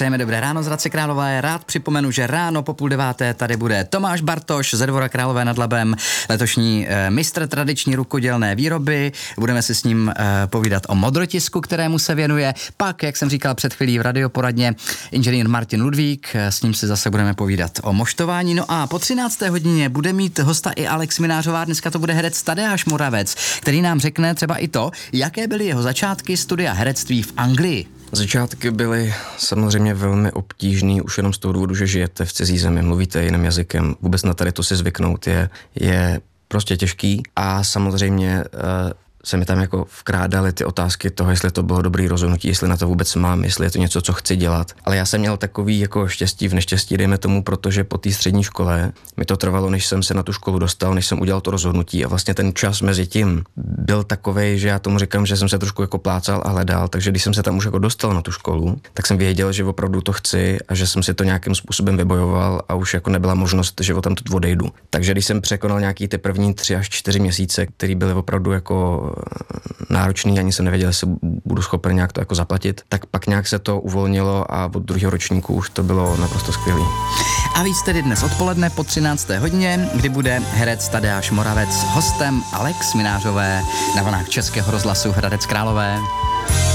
Přejeme dobré ráno z Hradce Králové. Rád připomenu, že ráno po 8:30 tady bude Tomáš Bartoš ze Dvora Králové nad Labem, letošní mistr tradiční rukodělné výroby. Budeme si s ním povídat o modrotisku, kterému se věnuje. Pak, jak jsem říkal před chvílí v radioporadně, inženýr Martin Ludvík, s ním si zase budeme povídat o moštování. No a po 13. hodině bude mít hosta i Alex Minářová. Dneska to bude herec Tadeáš Moravec, který nám řekne třeba i to, jaké byly jeho začátky studia herectví v Anglii. Začátky byly samozřejmě velmi obtížný, už jenom z toho důvodu, že žijete v cizí zemi, mluvíte jiným jazykem. Vůbec na tady to si zvyknout je prostě těžký a samozřejmě se mi tam jako vkrádaly ty otázky toho, jestli to bylo dobrý rozhodnutí, jestli na to vůbec mám, jestli je to něco, co chci dělat. Ale já jsem měl takový jako štěstí v neštěstí, dejme tomu, protože po té střední škole mi to trvalo, než jsem se na tu školu dostal, než jsem udělal to rozhodnutí a vlastně ten čas mezi tím byl takovej, že já tomu říkám, že jsem se trošku jako plácal a hledal, takže když jsem se tam už jako dostal na tu školu, tak jsem věděl, že opravdu to chci a že jsem si to nějakým způsobem vybojoval a už jako nebyla možnost, že tam tu odejdu. Takže když jsem překonal nějaký ty první 3 až 4 měsíce, které byly opravdu jako náročný, ani jsem nevěděl, jestli budu schopen nějak to jako zaplatit, tak pak nějak se to uvolnilo a od druhého ročníku už to bylo naprosto skvělý. A víc tedy dnes odpoledne po 13. hodině, kdy bude herec Tadeáš Moravec hostem Alex Minářové na vlnách Českého rozhlasu Hradec Králové.